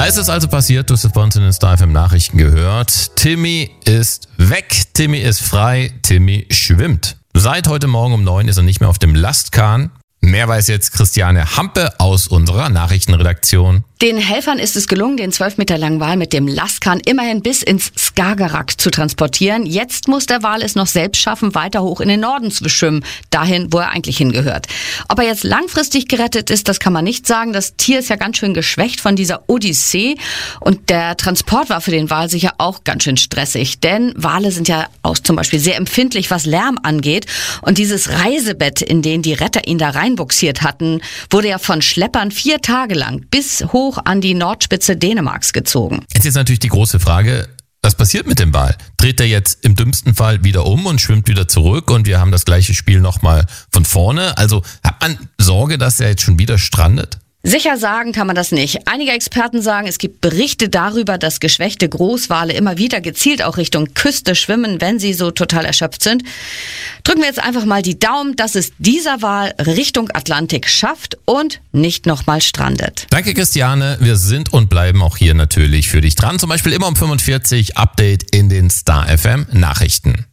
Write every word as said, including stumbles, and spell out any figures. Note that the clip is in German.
Es ist also passiert, du hast es bei uns in den Star F M Nachrichten gehört. Timmy ist weg, Timmy ist frei, Timmy schwimmt. Seit heute Morgen um neun ist er nicht mehr auf dem Lastkahn. Mehr weiß jetzt Christiane Hampe aus unserer Nachrichtenredaktion. Den Helfern ist es gelungen, den zwölf Meter langen Wal mit dem Lastkahn immerhin bis ins Skagerrak zu transportieren. Jetzt muss der Wal es noch selbst schaffen, weiter hoch in den Norden zu schwimmen, dahin, wo er eigentlich hingehört. Ob er jetzt langfristig gerettet ist, das kann man nicht sagen. Das Tier ist ja ganz schön geschwächt von dieser Odyssee und der Transport war für den Wal sicher auch ganz schön stressig, denn Wale sind ja auch zum Beispiel sehr empfindlich, was Lärm angeht, und dieses Reisebett, in den die Retter ihn da reinbuxiert hatten, wurde ja von Schleppern vier Tage lang bis hoch an die Nordspitze Dänemarks gezogen. Jetzt ist natürlich die große Frage, was passiert mit dem Wal? Dreht er jetzt im dümmsten Fall wieder um und schwimmt wieder zurück und wir haben das gleiche Spiel nochmal von vorne? Also hat man Sorge, dass er jetzt schon wieder strandet? Sicher sagen kann man das nicht. Einige Experten sagen, es gibt Berichte darüber, dass geschwächte Großwale immer wieder gezielt auch Richtung Küste schwimmen, wenn sie so total erschöpft sind. Drücken wir jetzt einfach mal die Daumen, dass es dieser Wal Richtung Atlantik schafft und nicht nochmal strandet. Danke, Christiane. Wir sind und bleiben auch hier natürlich für dich dran. Zum Beispiel immer um fünfundvierzig Update in den Star F M Nachrichten.